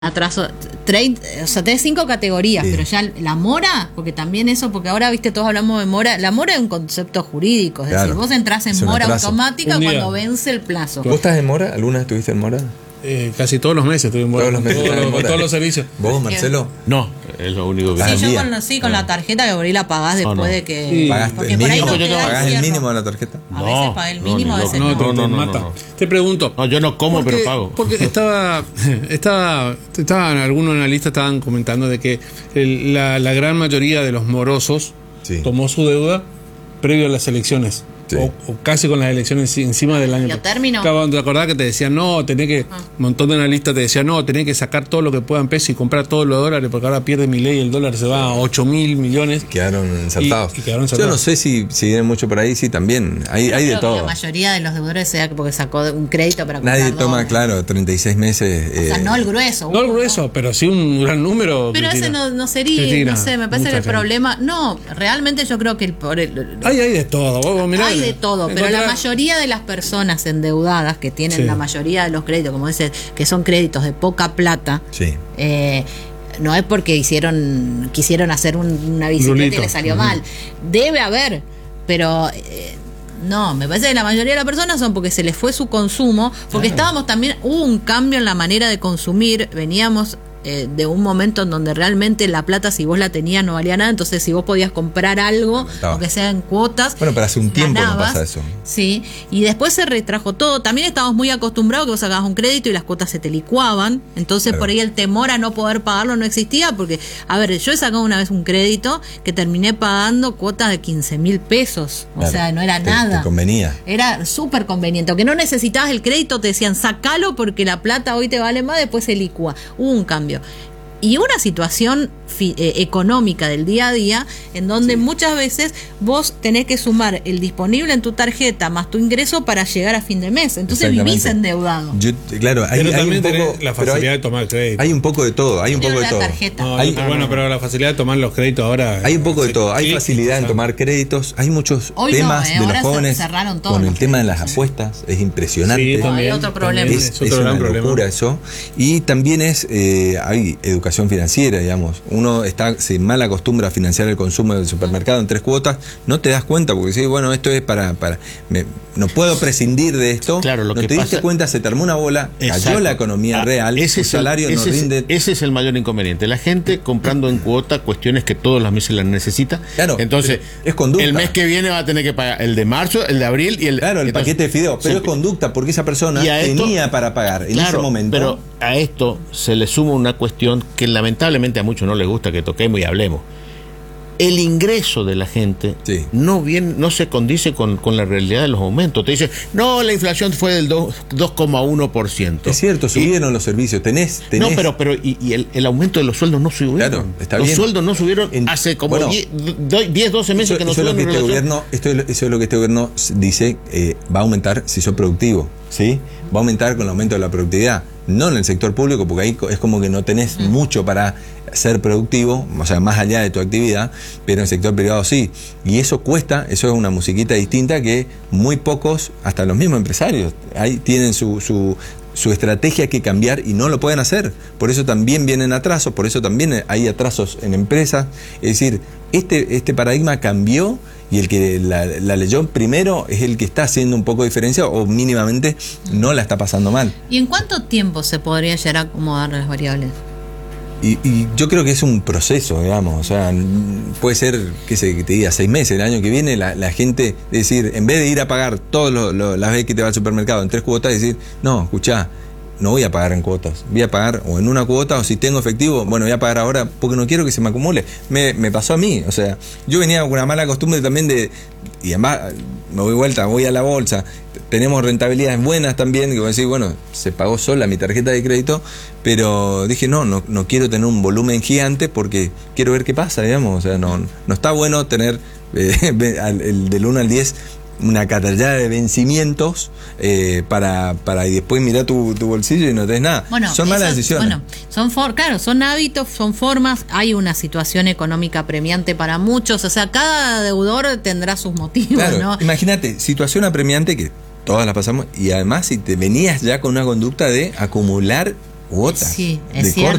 atraso, o sea, tenés 5 categorías, sí. Pero ya la mora, porque también eso, porque ahora, viste, todos hablamos de mora, la mora es un concepto jurídico, es decir, vos entrás en mora automática cuando vence el plazo. ¿Vos estás en mora? ¿Alguna vez estuviste en mora? Casi todos los meses estuve en mora. Todos los servicios. ¿Vos, Marcelo? No, es lo único que... Sí, yo con la tarjeta que por ahí la pagás después de que... Sí. ¿Pagás el mínimo? ¿Pagás el mínimo de la tarjeta? A veces pagué el mínimo, a veces no. Te pregunto. No, yo no como, pero pago. Porque algunos analistas estaban comentando de que la gran mayoría de los morosos tomó su deuda previo a las elecciones. Sí. O casi con las elecciones encima del año. ¿Te acordás que te decían no, tenés que, un montón de analistas te decían no, tenés que sacar todo lo que puedan pesos y comprar todos los dólares, porque ahora pierde Milei y el dólar se va a 8.000 millones. Quedaron ensartados. Yo no sé si vienen mucho por ahí, sí, también. Hay de todo. La mayoría de los deudores se da porque sacó un crédito para comprar. Nadie toma, claro, 36 meses. O sea, no el grueso. No el grueso, pero sí un gran número. Pero ese no sería, no sé, me parece que el problema. No, realmente yo creo que hay de todo. Vos mirá, hay de todo, pero la mayoría de las personas endeudadas que tienen la mayoría de los créditos, como dices, que son créditos de poca plata, no es porque quisieron hacer una bicicleta y le salió mal. Debe haber, pero no, me parece que la mayoría de las personas son porque se les fue su consumo, porque hubo un cambio en la manera de consumir, veníamos de un momento en donde realmente la plata, si vos la tenías, no valía nada. Entonces, si vos podías comprar algo, aunque sea en cuotas, bueno, pero hace un tiempo no pasa eso. Sí, y después se retrajo todo. También estábamos muy acostumbrados que vos sacabas un crédito y las cuotas se te licuaban. Entonces, por ahí el temor a no poder pagarlo no existía, porque, a ver, yo he sacado una vez un crédito que terminé pagando cuotas de 15.000 pesos. O sea, no era nada. Te convenía. Era súper conveniente. Aunque no necesitabas el crédito, te decían, sacalo porque la plata hoy te vale más, después se licúa. Hubo un cambio. Y una situación económica del día a día en donde muchas veces vos tenés que sumar el disponible en tu tarjeta más tu ingreso para llegar a fin de mes. Entonces vivís endeudado. Claro, pero también tenés la facilidad de tomar crédito. Hay un poco de todo. Pero la facilidad de tomar los créditos ahora... Hay un poco de todo. Hay facilidad en tomar créditos. Hay muchos temas de los jóvenes con el tema de las apuestas. Es impresionante. Sí, hay otro problema. Es una locura eso. Y también hay educación financiera, digamos. Uno se mal acostumbra a financiar el consumo del supermercado en 3 cuotas, no te das cuenta porque sí, bueno, esto es no puedo prescindir de esto. Claro, no te diste cuenta, se te armó una bola, cayó la economía real, el salario no rinde. Ese es el mayor inconveniente. La gente comprando en cuota cuestiones que todos los meses las necesita. Claro, entonces es conducta. El mes que viene va a tener que pagar el de marzo, el de abril y el paquete de fideos, pero es conducta porque esa persona tenía para pagar en ese momento. Pero a esto se le suma una cuestión que lamentablemente a muchos no les gusta que toquemos y hablemos. El ingreso de la gente no se condice con la realidad de los aumentos. Te dicen, no, la inflación fue del 2,1%. Es cierto, subieron los servicios. Tenés. No, pero el aumento de los sueldos no subieron. Claro, está los bien. sueldos no subieron hace como 10, 12 meses que no suben. Eso es lo que este gobierno dice, va a aumentar si sos productivo. ¿Sí? Va a aumentar con el aumento de la productividad. No en el sector público, porque ahí es como que no tenés mucho para ser productivo, o sea, más allá de tu actividad, pero en el sector privado sí. Y eso cuesta, eso es una musiquita distinta que muy pocos, hasta los mismos empresarios, ahí tienen su estrategia que cambiar y no lo pueden hacer. Por eso también vienen atrasos, por eso también hay atrasos en empresas. Es decir, este paradigma cambió y el que la leyó primero es el que está haciendo un poco de diferencia o mínimamente no la está pasando mal. ¿Y en cuánto tiempo se podría llegar a acomodar las variables? Y yo creo que es un proceso, digamos, o sea, puede ser, que te diga, 6 meses, el año que viene, la gente, es decir, en vez de ir a pagar todas las veces que te va al supermercado en 3 cuotas, decir, no, escuchá, no voy a pagar en cuotas, voy a pagar o en una cuota, o si tengo efectivo, bueno, voy a pagar ahora porque no quiero que se me acumule. Me pasó a mí, o sea, yo venía con una mala costumbre también y además me voy vuelta, voy a la bolsa, tenemos rentabilidades buenas también, que voy a decir, bueno, se pagó sola mi tarjeta de crédito, pero dije, no quiero tener un volumen gigante porque quiero ver qué pasa, digamos, o sea, no está bueno tener del 1 al 10 una catallada de vencimientos para y después mirar tu bolsillo y no tenés nada. Bueno, son malas decisiones. Bueno, claro, son hábitos, son formas, hay una situación económica premiante para muchos, o sea, cada deudor tendrá sus motivos, claro, ¿no? Imagínate, situación apremiante que todas la pasamos, y además si te venías ya con una conducta de acumular cuotas sí, es de cierto.